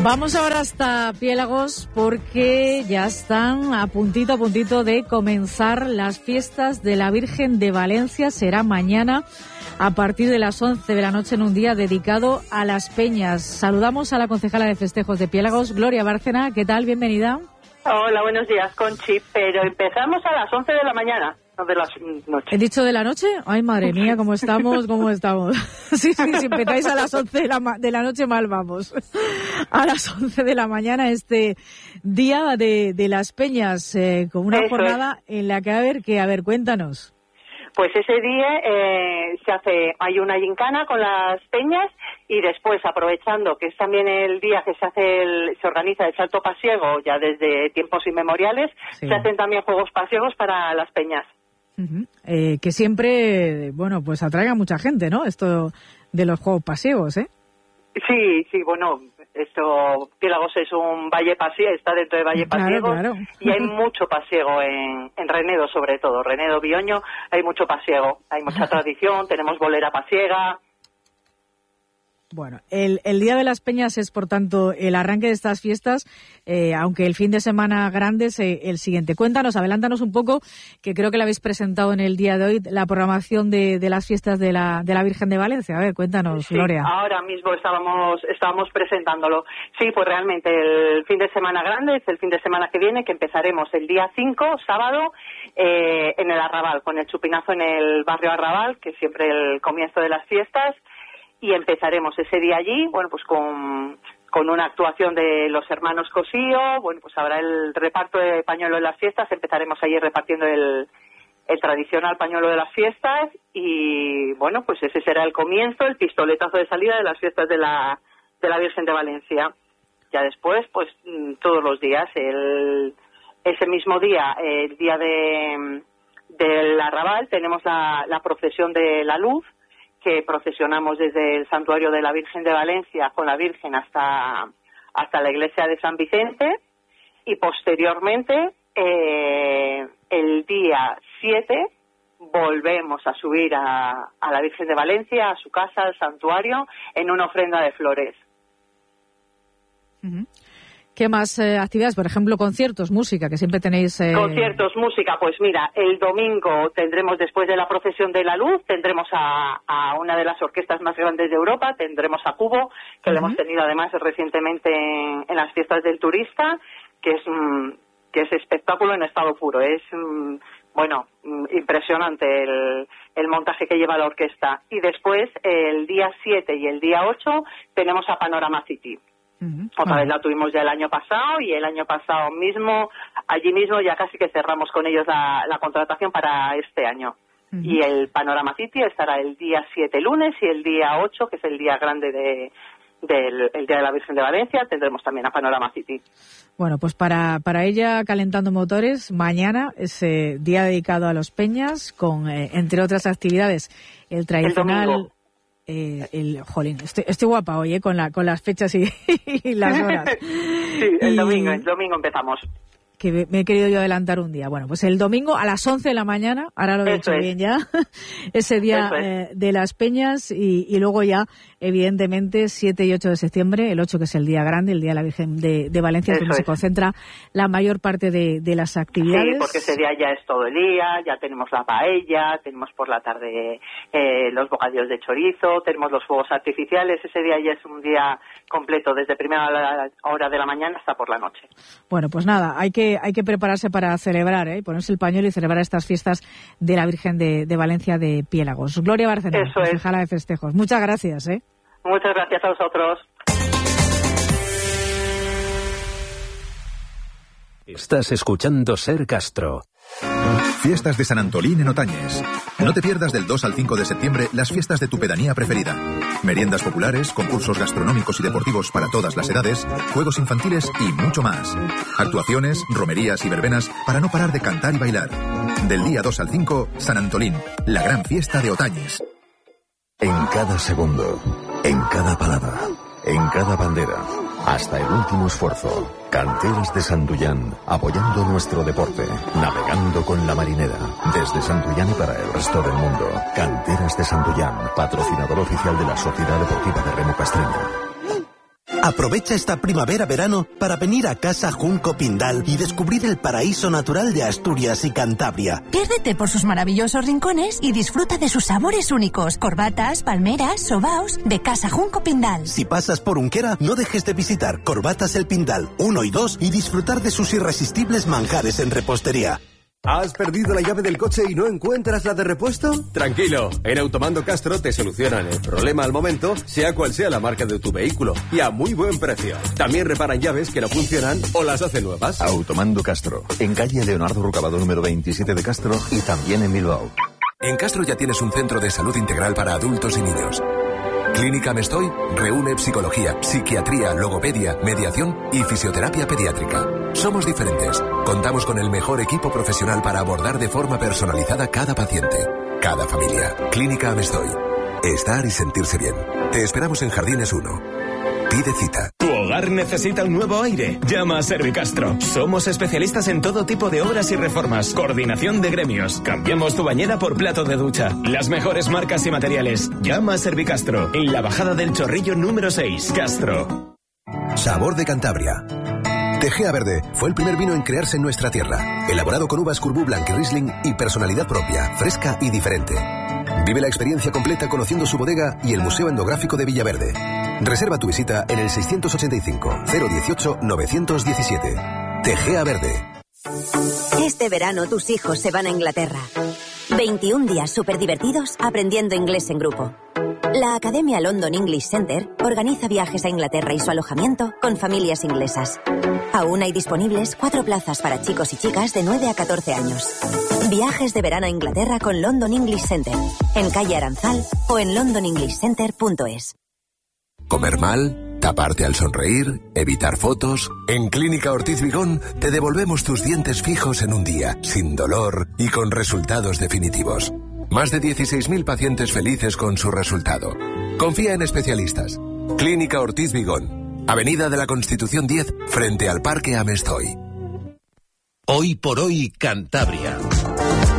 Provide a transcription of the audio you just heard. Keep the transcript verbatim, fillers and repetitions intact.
Vamos ahora hasta Piélagos porque ya están a puntito a puntito de comenzar las fiestas de la Virgen de Valencia. Será mañana a partir de las once de la noche en un día dedicado a las peñas. Saludamos a la concejala de festejos de Piélagos, Gloria Bárcena. ¿Qué tal? Bienvenida. Hola, buenos días, Conchi. Pero empezamos a las once de la mañana. No, de la noche. ¿He dicho de la noche? Ay, madre mía, ¿cómo estamos? ¿Cómo estamos? Sí, sí, si empezáis a las once de la, ma- de la noche, mal vamos. A las once de la mañana, este día de, de las peñas, eh, con una Eso jornada es. en la que, a ver, que, a ver, cuéntanos. Pues ese día eh, se hace, hay una gincana con las peñas y después, aprovechando que es también el día que se hace el, se organiza el salto pasiego ya desde tiempos inmemoriales, sí. se hacen también juegos pasiegos para las peñas. Uh-huh. Eh, que siempre, bueno, pues atrae a mucha gente, ¿no? Esto de los juegos pasiegos, ¿eh? Sí, sí, bueno, esto, Piélagos es un valle pasiego, está dentro de Valle Pasiego, claro, claro. y hay mucho pasiego en, en Renedo, sobre todo, Renedo, Bioño, hay mucho pasiego, hay mucha tradición, tenemos bolera pasiega. Bueno, el, el Día de las Peñas es, por tanto, el arranque de estas fiestas, eh, aunque el fin de semana grande es eh, el siguiente. Cuéntanos, adelántanos un poco, que creo que la habéis presentado en el día de hoy, la programación de, de las fiestas de la, de la Virgen de Valencia. A ver, cuéntanos, sí, Gloria. Ahora mismo estábamos, estábamos presentándolo. Sí, pues realmente el fin de semana grande es el fin de semana que viene, que empezaremos el día cinco, sábado, eh, en el Arrabal, con el chupinazo en el barrio Arrabal, que es siempre el comienzo de las fiestas. Y empezaremos ese día allí, bueno, pues con, con una actuación de los hermanos Cosío, bueno, pues habrá el reparto de pañuelo de las fiestas, empezaremos allí repartiendo el, el tradicional pañuelo de las fiestas y, bueno, pues ese será el comienzo, el pistoletazo de salida de las fiestas de la, de la Virgen de Valencia. Ya después, pues todos los días, el, ese mismo día, el día de, del Arrabal, tenemos la, la procesión de la luz, que procesionamos desde el santuario de la Virgen de Valencia con la Virgen hasta, hasta la iglesia de San Vicente y posteriormente eh, el día siete volvemos a subir a, a la Virgen de Valencia, a su casa, al santuario, en una ofrenda de flores. Uh-huh. ¿Qué más eh, actividades? Por ejemplo, conciertos, música, que siempre tenéis... Eh... Conciertos, música. Pues mira, el domingo tendremos, después de la procesión de la luz, tendremos a, a una de las orquestas más grandes de Europa, tendremos a Cubo, que uh-huh. lo hemos tenido además recientemente en, en las fiestas del turista, que es, mm, que es espectáculo en estado puro. Es, mm, bueno, mm, impresionante el, el montaje que lleva la orquesta. Y después, el día siete y el día ocho, tenemos a Panorama City. Uh-huh. Otra vez la tuvimos ya el año pasado y el año pasado mismo, allí mismo ya casi que cerramos con ellos la, la contratación para este año. Uh-huh. Y el Panorama City estará el día siete lunes y el día ocho, que es el día grande de, del el Día de la Virgen de Valencia, tendremos también a Panorama City. Bueno, pues para, para ella, calentando motores, mañana ese día dedicado a los peñas con, eh, entre otras actividades, el tradicional... El Eh, el jolín, estoy, estoy guapa hoy, ¿eh? con la con las fechas y, y las horas. Sí, el y, domingo, el domingo empezamos. Que me he querido yo adelantar un día. Bueno, pues el domingo a las once de la mañana, ahora lo he dicho bien ya, ese día eh, de las peñas y, y luego ya, evidentemente, siete y ocho de septiembre, el ocho que es el día grande, el Día de la Virgen de, de Valencia, es donde es. se concentra la mayor parte de, de las actividades. Sí, porque ese día ya es todo el día, ya tenemos la paella, tenemos por la tarde eh, los bocadillos de chorizo, tenemos los fuegos artificiales, ese día ya es un día completo, desde primera hora de la mañana hasta por la noche. Bueno, pues nada, hay que hay que prepararse para celebrar, ¿eh? Ponerse el pañuelo y celebrar estas fiestas de la Virgen de, de Valencia de Piélagos. Gloria Bárcena, concejala de festejos. Muchas gracias, ¿eh? Muchas gracias a vosotros. Estás escuchando Ser Castro. Fiestas de San Antolín en Otañes. No te pierdas del dos al cinco de septiembre las fiestas de tu pedanía preferida. Meriendas populares, concursos gastronómicos y deportivos para todas las edades, juegos infantiles y mucho más. Actuaciones, romerías y verbenas para no parar de cantar y bailar. Del día dos al cinco, San Antolín, la gran fiesta de Otañes. En cada segundo, en cada palabra, en cada bandera, hasta el último esfuerzo. Canteras de Santullán, apoyando nuestro deporte, navegando con la marinera, desde Santullán y para el resto del mundo. Canteras de Santullán, patrocinador oficial de la Sociedad Deportiva de Remo Castreña. Aprovecha esta primavera-verano para venir a Casa Junco Pindal y descubrir el paraíso natural de Asturias y Cantabria. Piérdete por sus maravillosos rincones y disfruta de sus sabores únicos. Corbatas, palmeras, sobaos de Casa Junco Pindal. Si pasas por Unquera, no dejes de visitar Corbatas el Pindal uno y dos y disfrutar de sus irresistibles manjares en repostería. ¿Has perdido la llave del coche y no encuentras la de repuesto? Tranquilo, en Automando Castro te solucionan el problema al momento, sea cual sea la marca de tu vehículo, y a muy buen precio. También reparan llaves que no funcionan o las hacen nuevas. Automando Castro, en calle Leonardo Rucabado número veintisiete de Castro y también en Bilbao. En Castro ya tienes un centro de salud integral para adultos y niños. Clínica Mestoy reúne psicología, psiquiatría, logopedia, mediación y fisioterapia pediátrica. Somos diferentes. Contamos con el mejor equipo profesional para abordar de forma personalizada cada paciente, cada familia. Clínica Mestoy. Estar y sentirse bien. Te esperamos en Jardines uno. Pide cita. Tu hogar necesita un nuevo aire. Llama a Servicastro. Somos especialistas en todo tipo de obras y reformas. Coordinación de gremios. Cambiamos tu bañera por plato de ducha. Las mejores marcas y materiales. Llama a Servicastro. En la bajada del Chorrillo número seis. Castro. Sabor de Cantabria. Tegea Verde fue el primer vino en crearse en nuestra tierra. Elaborado con uvas Curbú Blanc y Riesling y personalidad propia, fresca y diferente. Vive la experiencia completa conociendo su bodega y el Museo Etnográfico de Villaverde. Reserva tu visita en el seiscientos ochenta y cinco, cero dieciocho, novecientos diecisiete. Tegea Verde. Este verano tus hijos se van a Inglaterra. veintiún días súper divertidos aprendiendo inglés en grupo. La Academia London English Center organiza viajes a Inglaterra y su alojamiento con familias inglesas. Aún hay disponibles cuatro plazas para chicos y chicas de nueve a catorce años. Viajes de verano a Inglaterra con London English Center, en calle Aranzal o en london english center punto es. ¿Comer mal? ¿Taparte al sonreír? ¿Evitar fotos? En Clínica Ortiz Vigón te devolvemos tus dientes fijos en un día, sin dolor y con resultados definitivos. Más de dieciséis mil pacientes felices con su resultado. Confía en especialistas. Clínica Ortiz Vigón, Avenida de la Constitución diez, frente al Parque Amestoy. Hoy por hoy, Cantabria.